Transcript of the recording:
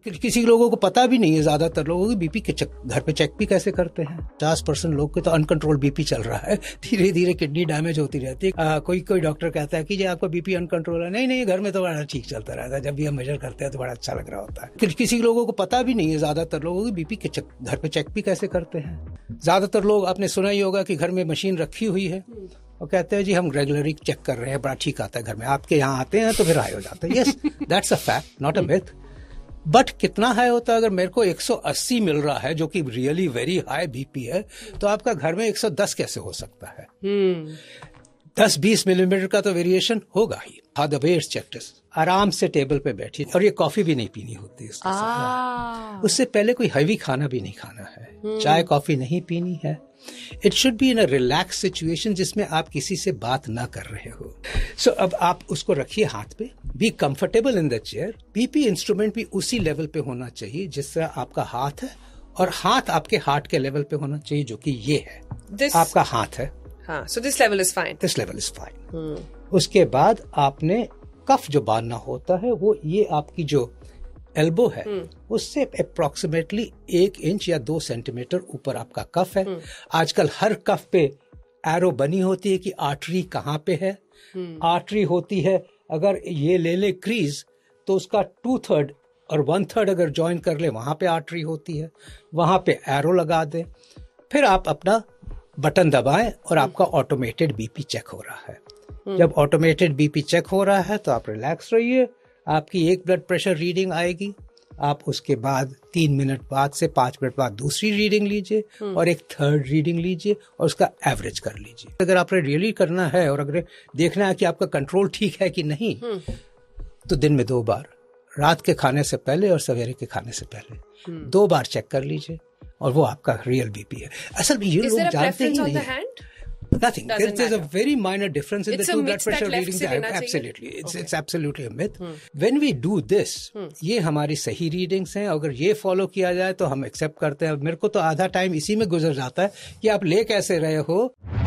किसी लोगों को पता भी नहीं है, ज्यादातर लोगों की बीपी के घर पे चेक भी कैसे करते हैं। 50% लोग के तो अनकंट्रोल बीपी चल रहा है, धीरे धीरे किडनी डैमेज होती रहती है। कोई डॉक्टर कहता है कि जी आपका बीपी अनकंट्रोल है, नहीं घर में तो बड़ा ठीक चलता रहता है, जब भी हम मेजर करते हैं तो बड़ा अच्छा लग रहा होता है। किसी लोगों को पता भी नहीं है, ज्यादातर लोगों की बीपी के घर पे चेक भी कैसे करते हैं। ज्यादातर लोग आपने सुना ही होगा कि घर में मशीन रखी हुई है और कहते हैं जी हम रेगुलरली चेक कर रहे हैं, बड़ा ठीक आता है घर में। आपके यहाँ आते हैं तो फिर हाई हो जाता है। Yes, that's a fact, not a myth. But कितना हाई होता है? अगर मेरे को 180 मिल रहा है जो कि रियली वेरी हाई बीपी है, तो आपका घर में 110 कैसे हो सकता है? 10-20 मिलीमीटर का तो वेरिएशन होगा ही। How the way it's checked, आराम से टेबल पे बैठी, और ये कॉफी भी नहीं पीनी होती है। उससे पहले कोई हैवी खाना भी नहीं खाना है, चाय कॉफी नहीं पीनी है। It should be in a relax situation जिसमें आप किसी से बात ना कर रहे हो। सो अब आप उसको रखिए हाथ पे, be comfortable in the chair. BP instrument भी उसी लेवल पे होना चाहिए जिस तरह आपका हाथ है, और हाथ आपके हार्ट के लेवल पे होना चाहिए, जो कि ये है, आपका हाथ है। So this level is fine. This level is fine. उसके बाद आपने कफ जो बांधना होता है, वो ये आपकी जो एल्बो है उससे अप्रोक्सीमेटली 1 इंच या 2 सेंटीमीटर ऊपर आपका कफ है। आजकल हर कफ पे एरो बनी होती है कि आर्टरी कहाँ पे है। आर्टरी होती है, अगर ये ले ले क्रीज, तो उसका 2/3 और 1/3 अगर ज्वाइन कर ले, वहां पे आर्टरी होती है, वहां पे एरो लगा दें। फिर आप अपना बटन दबाएं और आपका ऑटोमेटेड बीपी चेक हो रहा है। जब ऑटोमेटेड बीपी चेक हो रहा है तो आप रिलैक्स रहिए। आपकी एक ब्लड प्रेशर रीडिंग आएगी, आप उसके बाद 3 मिनट बाद से 5 मिनट बाद दूसरी रीडिंग लीजिए और एक थर्ड रीडिंग लीजिए और उसका एवरेज कर लीजिए। अगर आपने रियली करना है और अगर देखना है कि आपका कंट्रोल ठीक है कि नहीं, तो दिन में 2 बार, रात के खाने से पहले और सवेरे के खाने से पहले 2 बार चेक कर लीजिए, और वो आपका रियल बीपी है। असल में ये लोग जानते ही नहीं। Nothing. There's a very minor difference in the two blood pressure readings. Absolutely. It's absolutely a myth. When we do this, ये हमारी सही रीडिंग्स हैं। अगर ये फॉलो किया जाए तो हम एक्सेप्ट करते हैं। मेरे को तो आधा टाइम इसी में गुजर जाता है कि आप ले कैसे रहे हो।